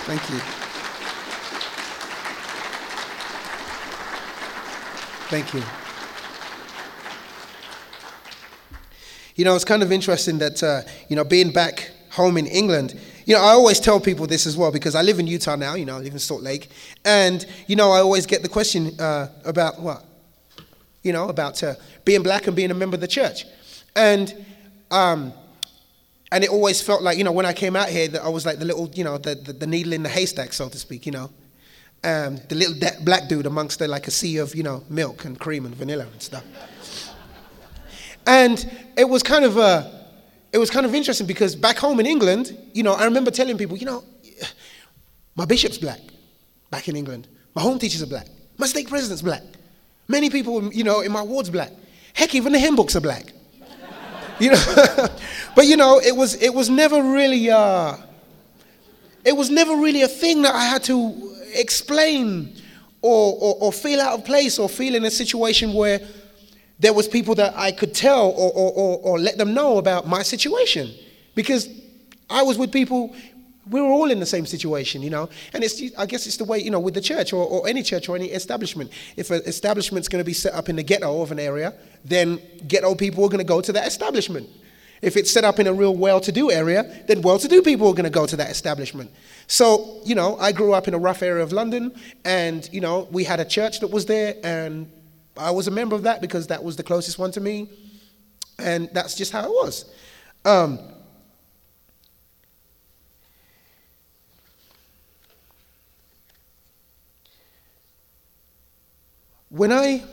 Thank you. Thank you. You know, it's kind of interesting that, being back home in England, I always tell people this as well because I live in Utah now, I live in Salt Lake. And, I always get the question about what? About being black and being a member of the church. And it always felt like, when I came out here, that I was like the little, the needle in the haystack, so to speak, the little black dude amongst like a sea of, milk and cream and vanilla and stuff. And it was kind of interesting because back home in England, I remember telling people, my bishop's black back in England. My home teachers are black. My stake president's black. Many people, in my ward's black. Heck, even the hymn books are black. But it was never really a thing that I had to explain or feel out of place or feel in a situation where there was people that I could tell or let them know about my situation, because I was with people. We were all in the same situation, and I guess it's the way, with the church or any church or any establishment. If an establishment's going to be set up in the ghetto of an area, then ghetto people are going to go to that establishment. If it's set up in a real well-to-do area, then well-to-do people are going to go to that establishment. So, I grew up in a rough area of London, and, we had a church that was there, and I was a member of that because that was the closest one to me, and that's just how it was. When I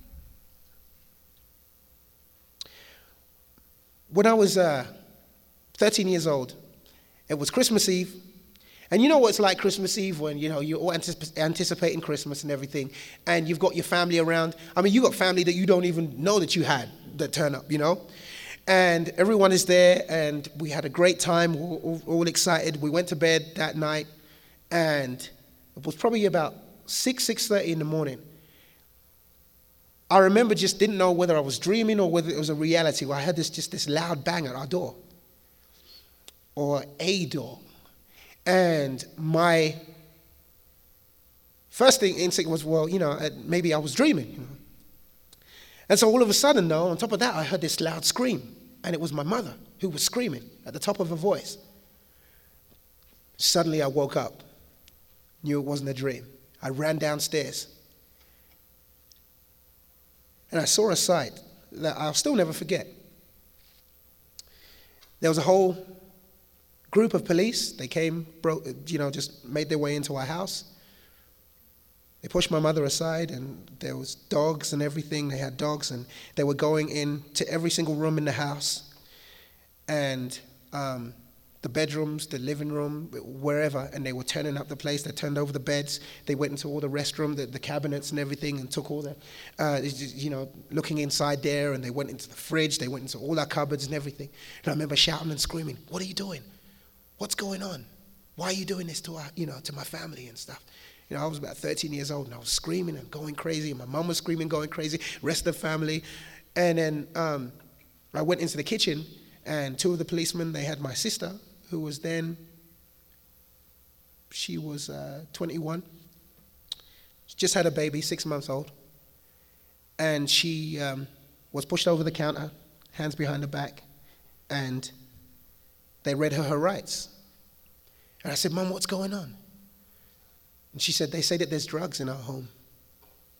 was 13 years old, it was Christmas Eve. And you know what it's like Christmas Eve when, you're all anticipating Christmas and everything, and you've got your family around. I mean, you got family that you don't even know that you had that turn up, And everyone is there, and we had a great time, all excited. We went to bed that night, and it was probably about 6:30 in the morning. I remember just didn't know whether I was dreaming or whether it was a reality, where I had this loud bang at our door, or a door. And my first instinct was, well, maybe I was dreaming. And so all of a sudden, though, on top of that, I heard this loud scream. And it was my mother who was screaming at the top of her voice. Suddenly I woke up, knew it wasn't a dream. I ran downstairs. And I saw a sight that I'll still never forget. There was a whole group of police. They came, just made their way into our house. They pushed my mother aside, and there was dogs and everything. They had dogs, and they were going into every single room in the house, and the bedrooms, the living room, wherever, and they were turning up the place. They turned over the beds. They went into all the restroom, the cabinets and everything, and took all the, looking inside there, and they went into the fridge. They went into all our cupboards and everything. And I remember shouting and screaming, "What are you doing? What's going on? Why are you doing this to to my family and stuff?" I was about 13 years old, and I was screaming and going crazy, and my mom was screaming, going crazy, rest of the family. And then I went into the kitchen, and two of the policemen, they had my sister, who was then, she was 21. She just had a baby, 6 months old. And she was pushed over the counter, hands behind her back, and they read her rights. And I said, "Mom, what's going on?" And she said, "They say that there's drugs in our home."